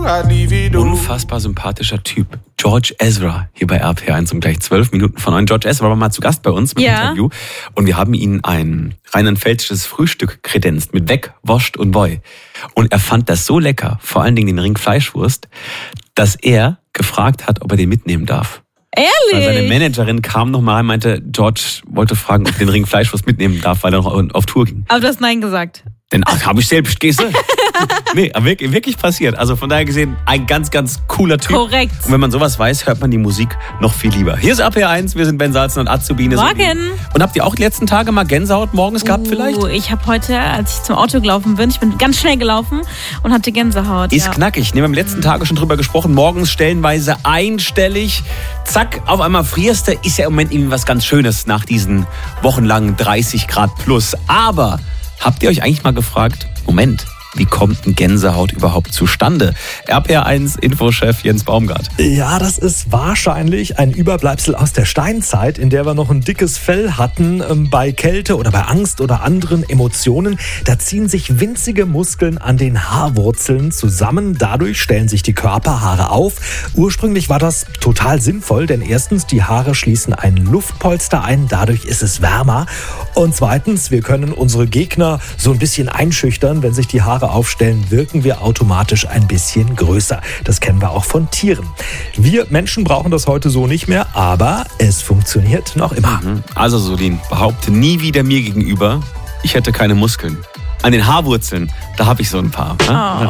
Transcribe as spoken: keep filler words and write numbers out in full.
Unfassbar sympathischer Typ. George Ezra hier bei R P eins um gleich zwölf Minuten von neun. George Ezra war mal zu Gast bei uns mit ja. Interview. Und wir haben ihn ein rheinland-pfälzisches Frühstück kredenzt mit Weg, Wurst und Woi. Und er fand das so lecker, vor allen Dingen den Ring Fleischwurst, dass er gefragt hat, ob er den mitnehmen darf. Ehrlich? Weil seine Managerin kam noch mal und meinte, George wollte fragen, ob er den Ring Fleischwurst mitnehmen darf, weil er noch auf Tour ging. Aber du hast Nein gesagt. Denn ach, habe ich selbst gehst Nee, wirklich, wirklich passiert. Also von daher gesehen, ein ganz, ganz cooler Typ. Korrekt. Und wenn man sowas weiß, hört man die Musik noch viel lieber. Hier ist R P eins, wir sind Ben Salzen und Azubine. Morgen. Und habt ihr auch die letzten Tage mal Gänsehaut morgens gehabt uh, vielleicht? Ich habe heute, als ich zum Auto gelaufen bin, ich bin ganz schnell gelaufen und hatte Gänsehaut. Ist ja. knackig. Wir haben die letzten Tage schon drüber gesprochen. Morgens stellenweise einstellig. Zack, auf einmal frierst du. Ist ja im Moment irgendwie was ganz Schönes nach diesen wochenlangen dreißig Grad plus. Aber habt ihr euch eigentlich mal gefragt, Moment, wie kommt ein Gänsehaut überhaupt zustande? R P eins Infochef Jens Baumgart. Ja, das ist wahrscheinlich ein Überbleibsel aus der Steinzeit, in der wir noch ein dickes Fell hatten. Bei Kälte oder bei Angst oder anderen Emotionen, da ziehen sich winzige Muskeln an den Haarwurzeln zusammen. Dadurch stellen sich die Körperhaare auf. Ursprünglich war das total sinnvoll, denn erstens, die Haare schließen ein Luftpolster ein, dadurch ist es wärmer. Und zweitens, wir können unsere Gegner so ein bisschen einschüchtern, wenn sich die Haare aufstellen, wirken wir automatisch ein bisschen größer. Das kennen wir auch von Tieren. Wir Menschen brauchen das heute so nicht mehr, aber es funktioniert noch immer. Also Solin, behaupte nie wieder mir gegenüber, ich hätte keine Muskeln. An den Haarwurzeln, da habe ich so ein paar. Ne? Oh.